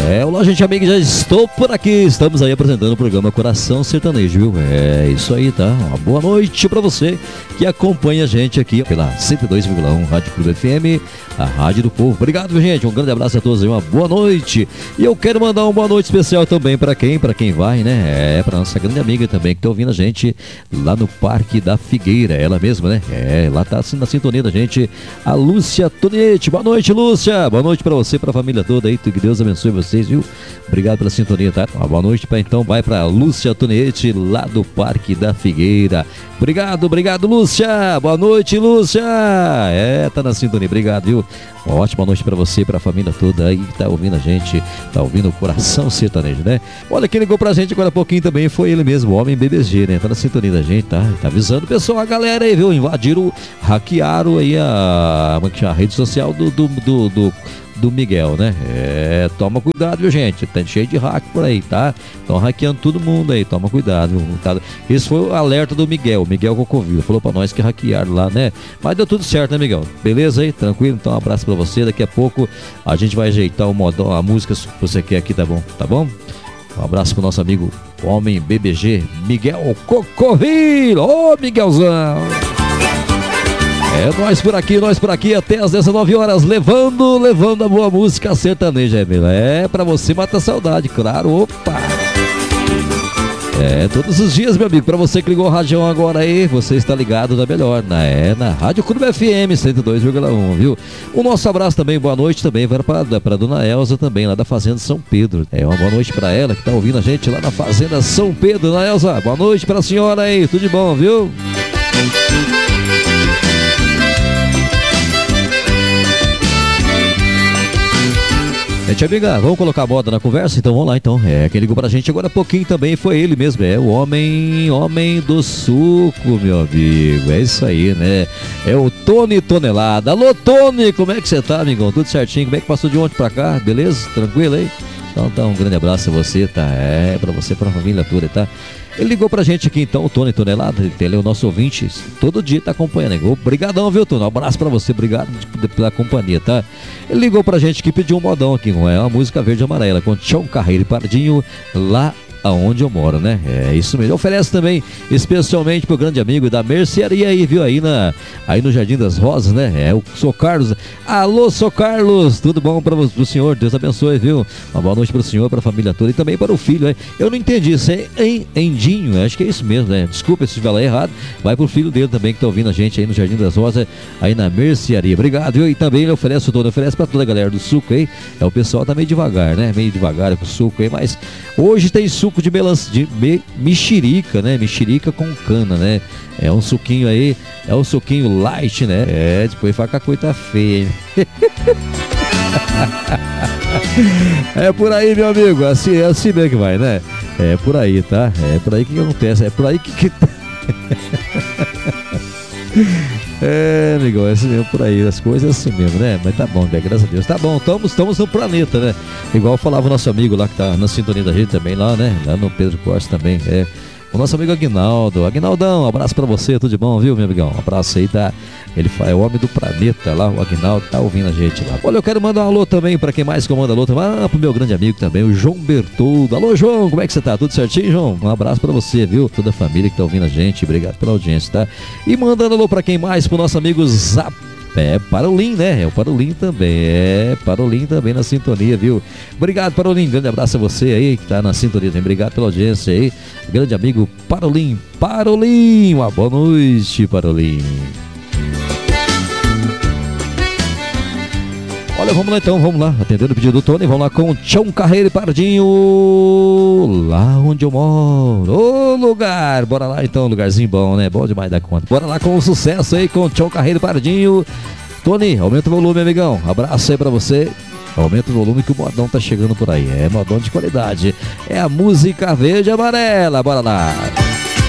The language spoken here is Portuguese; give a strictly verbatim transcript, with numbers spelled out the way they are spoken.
É, olá, gente amiga, já estou por aqui. Estamos aí apresentando o programa Coração Sertanejo, viu? É isso aí, tá? Uma boa noite pra você que acompanha a gente aqui pela cento e dois vírgula um Rádio Clube F M, a Rádio do Povo. Obrigado, gente. Um grande abraço a todos aí, uma boa noite. E eu quero mandar uma boa noite especial também pra quem? Pra quem vai, né? É, pra nossa grande amiga também que tá ouvindo a gente lá no Parque da Figueira. Ela mesma, né? É, lá tá na sintonia da gente, a Lúcia Tonietti. Boa noite, Lúcia. Boa noite pra você, pra família toda aí. Que Deus abençoe vocês, viu? Obrigado pela sintonia, tá? Uma boa noite pra então, vai pra Lúcia Tonietti, lá do Parque da Figueira. Obrigado, obrigado, Lúcia. Boa noite, Lúcia. É, tá na sintonia. Obrigado, viu? Uma ótima noite pra você e pra família toda aí que tá ouvindo a gente, tá ouvindo o Coração Sertanejo, né? Olha, quem ligou pra gente agora há pouquinho também foi ele mesmo, o Homem B B G, né? Tá na sintonia da gente, tá? Tá avisando o pessoal, a galera aí, viu? Invadiram, hackearam aí a, a rede social do, do, do, do do Miguel, né? É, toma cuidado, viu, gente? Tá cheio de hack por aí, tá? Estão hackeando todo mundo aí, toma cuidado, viu? Tá? Esse foi o alerta do Miguel, Miguel Cocovil, falou pra nós que hackearam lá, né? Mas deu tudo certo, né, Miguel? Beleza aí? Tranquilo? Então um abraço pra você, daqui a pouco a gente vai ajeitar o modão, a música que você quer aqui, tá bom? Tá bom? Um abraço pro nosso amigo Homem B B G, Miguel Cocovil. Ô, Miguelzão! É nós por aqui, nós por aqui até às dezenove horas, levando, levando a boa música sertaneja, Emília. É pra você matar saudade, claro, opa! É, todos os dias, meu amigo, pra você que ligou o rádio agora aí, você está ligado da melhor, né? É na Rádio Clube F M cento e dois vírgula um, viu? O nosso abraço também, boa noite também, vai pra, pra dona Elza também, lá da Fazenda São Pedro. É, uma boa noite pra ela que tá ouvindo a gente lá na Fazenda São Pedro, dona Elza. Boa noite pra senhora aí, tudo de bom, viu? Gente amiga, vamos colocar a moda na conversa? Então vamos lá então. É, quem ligou pra gente agora há pouquinho também foi ele mesmo, é o homem, homem do suco, meu amigo. É isso aí, né? É o Tony Tonelada. Alô, Tony, como é que você tá, amigão? Tudo certinho? Como é que passou de ontem pra cá? Beleza? Tranquilo aí? Então tá, um grande abraço a você, tá? É, pra você, pra família toda, tá? Ele ligou pra gente aqui então, o Tony Tonelada, ele é o nosso ouvinte, todo dia tá acompanhando. Obrigadão, viu, Tony? Um abraço pra você, obrigado pela companhia, tá? Ele ligou pra gente que pediu um modão aqui, não é? Uma música verde e amarela, com Tião Carreiro e Pardinho, lá aonde eu moro, né? É isso mesmo. Oferece também especialmente pro grande amigo da mercearia aí, viu? Aí, na, aí no Jardim das Rosas, né? É o Sou Carlos. Alô, Sou Carlos! Tudo bom para o senhor? Deus abençoe, viu? Uma boa noite para o senhor, para a família toda e também para o filho, né? Eu não entendi, isso é em, Endinho, acho que é isso mesmo, né? Desculpa se estiver lá errado. Vai pro filho dele também que tá ouvindo a gente aí no Jardim das Rosas, aí na mercearia. Obrigado, viu? E também ele oferece o dono, oferece para toda a galera do suco aí. É, o pessoal tá meio devagar, né? Meio devagar com o suco aí, mas hoje tem suco de melancia, de me, mexerica, né? Mexerica com cana, né? É um suquinho aí, é um suquinho light, né? É, depois fala que a coisa tá feia, hein? É por aí, meu amigo, assim, é assim mesmo que vai, né? É por aí, tá? É por aí que acontece, é por aí que... que... É, amigão, é assim mesmo por aí, as coisas assim mesmo, né? Mas tá bom, né? Graças a Deus. Tá bom, estamos, estamos no planeta, né? Igual falava o nosso amigo lá que tá na sintonia da gente também, lá, né? Lá no Pedro Costa também, é. O nosso amigo Aguinaldo. Aguinaldão, um abraço pra você, tudo de bom, viu, meu amigão? Um abraço aí, tá? Ele é o homem do planeta lá, o Aguinaldo, tá ouvindo a gente lá. Olha, eu quero mandar um alô também pra quem mais comanda alô também. Ah, pro meu grande amigo também, o João Bertoldo. Alô, João, como é que você tá? Tudo certinho, João? Um abraço pra você, viu? Toda a família que tá ouvindo a gente, obrigado pela audiência, tá? E mandando alô pra quem mais? Pro nosso amigo Zap. É, Parolim, né? É o Parolim também. É, Parolim também na sintonia, viu? Obrigado, Parolim. Grande abraço a você aí que tá na sintonia também. Obrigado pela audiência aí. Grande amigo Parolim. Parolim, uma boa noite, Parolim. Olha, vamos lá então, vamos lá. Atendendo o pedido do Tony, vamos lá com Tião Carreiro e Pardinho, lá onde eu moro. Ô lugar, bora lá então, lugarzinho bom, né? Bom demais da conta. Bora lá com o sucesso aí, com Tião Carreiro e Pardinho. Tony, aumenta o volume, amigão. Abraço aí pra você. Aumenta o volume que o modão tá chegando por aí. É modão de qualidade. É a música verde e amarela. Bora lá.